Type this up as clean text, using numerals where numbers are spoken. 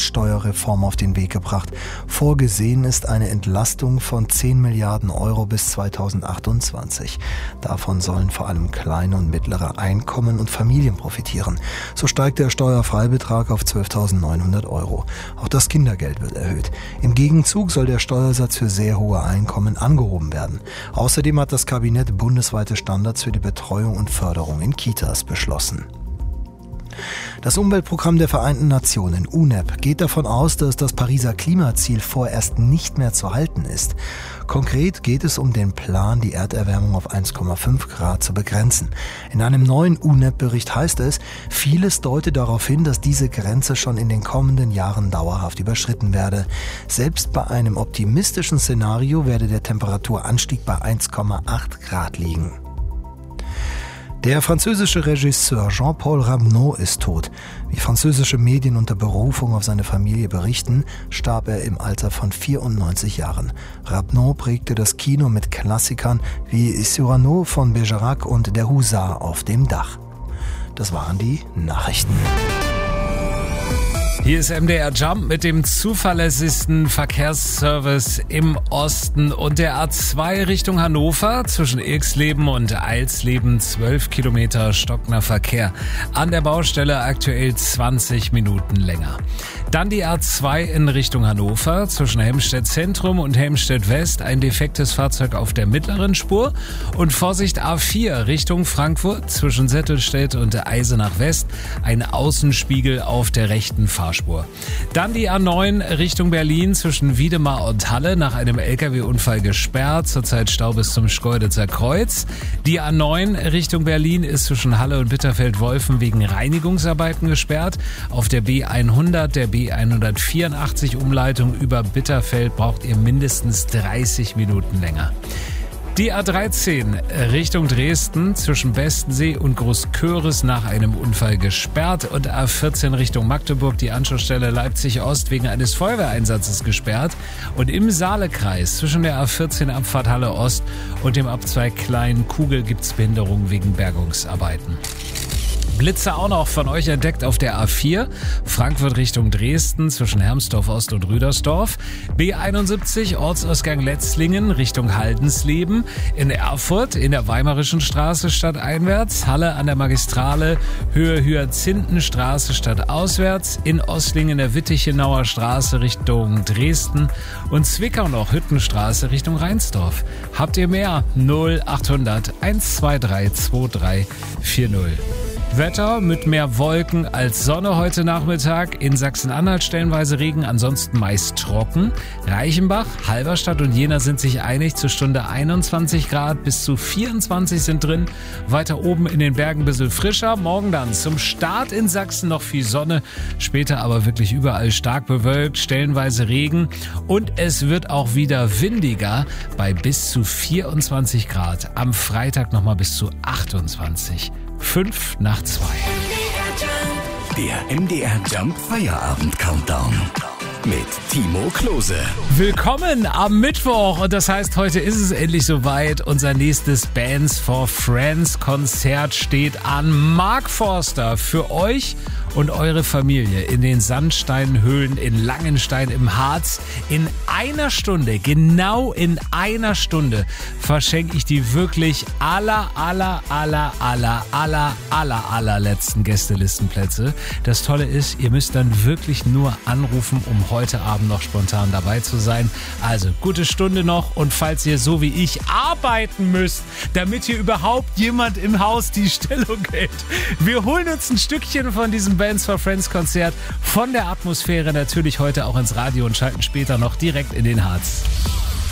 Steuerreform auf den Weg gebracht. Vorgesehen ist eine Entlastung von 10 Milliarden Euro bis 2028. Davon sollen vor allem kleine und mittlere Einkommen und Familien profitieren. So steigt der Steuerfreibetrag auf 12.900 Euro. Auch das Kindergeld wird erhöht. Im Gegenzug soll der Steuersatz für sehr hohe Einkommen angehoben werden. Außerdem hat das Kabinett bundesweite Standards für die Betreuung und Förderung in Kitas beschlossen. Das Umweltprogramm der Vereinten Nationen, UNEP, geht davon aus, dass das Pariser Klimaziel vorerst nicht mehr zu halten ist. Konkret geht es um den Plan, die Erderwärmung auf 1,5 Grad zu begrenzen. In einem neuen UNEP-Bericht heißt es, vieles deutet darauf hin, dass diese Grenze schon in den kommenden Jahren dauerhaft überschritten werde. Selbst bei einem optimistischen Szenario werde der Temperaturanstieg bei 1,8 Grad liegen. Der französische Regisseur Jean-Paul Ramneau ist tot. Wie französische Medien unter Berufung auf seine Familie berichten, starb er im Alter von 94 Jahren. Ramneau prägte das Kino mit Klassikern wie Cyrano von Bergerac und Der Husar auf dem Dach. Das waren die Nachrichten. Hier ist MDR Jump mit dem zuverlässigsten Verkehrsservice im Osten und der A2 Richtung Hannover zwischen Ilksleben und Eilsleben 12 Kilometer stockender Verkehr. An der Baustelle aktuell 20 Minuten länger. Dann die A2 in Richtung Hannover zwischen Helmstedt Zentrum und Helmstedt West ein defektes Fahrzeug auf der mittleren Spur und Vorsicht A4 Richtung Frankfurt zwischen Settelstedt und Eisenach West ein Außenspiegel auf der rechten Fahrspur. Dann die A9 Richtung Berlin zwischen Wiedemar und Halle nach einem LKW-Unfall gesperrt, zurzeit Stau bis zum Schkeuditzer Kreuz. Die A9 Richtung Berlin ist zwischen Halle und Bitterfeld-Wolfen wegen Reinigungsarbeiten gesperrt. Auf der B100, der B184 Umleitung über Bitterfeld braucht ihr mindestens 30 Minuten länger. Die A13 Richtung Dresden zwischen Bestensee und Großköris nach einem Unfall gesperrt und A14 Richtung Magdeburg die Anschlussstelle Leipzig Ost wegen eines Feuerwehreinsatzes gesperrt und im Saalekreis zwischen der A14 Abfahrt Halle Ost und dem Abzweig Klein-Kugel gibt's Behinderungen wegen Bergungsarbeiten. Blitze auch noch von euch entdeckt auf der A4, Frankfurt Richtung Dresden zwischen Hermsdorf Ost und Rüdersdorf, B71 Ortsausgang Letzlingen Richtung Haldensleben, in Erfurt in der Weimarischen Straße stadteinwärts, Halle an der Magistrale Höhe Hyazinthenstraße stadtauswärts, in Osslingen der Wittichenauer Straße Richtung Dresden und Zwickau noch Hüttenstraße Richtung Reinsdorf. Habt ihr mehr? 0800 123 2340. Wetter mit mehr Wolken als Sonne heute Nachmittag. In Sachsen-Anhalt stellenweise Regen, ansonsten meist trocken. Reichenbach, Halberstadt und Jena sind sich einig. Zur Stunde 21 Grad bis zu 24 sind drin. Weiter oben in den Bergen ein bisschen frischer. Morgen dann zum Start in Sachsen noch viel Sonne. Später aber wirklich überall stark bewölkt, stellenweise Regen. Und es wird auch wieder windiger bei bis zu 24 Grad. Am Freitag nochmal bis zu 28. 5 nach 2. Der MDR Jump Feierabend Countdown mit Timo Klose. Willkommen am Mittwoch und das heißt, heute ist es endlich soweit. Unser nächstes Bands for Friends Konzert steht an. Mark Forster für euch und eure Familie in den Sandsteinhöhlen in Langenstein im Harz. In einer Stunde, genau in einer Stunde, verschenke ich die wirklich allerletzten Gästelistenplätze. Das Tolle ist, ihr müsst dann wirklich nur anrufen, um heute Abend noch spontan dabei zu sein. Also, gute Stunde noch und falls ihr so wie ich arbeiten müsst, damit hier überhaupt jemand im Haus die Stellung hält. Wir holen uns ein Stückchen von diesem Bands for Friends Konzert von der Atmosphäre natürlich heute auch ins Radio und schalten später noch direkt in den Harz.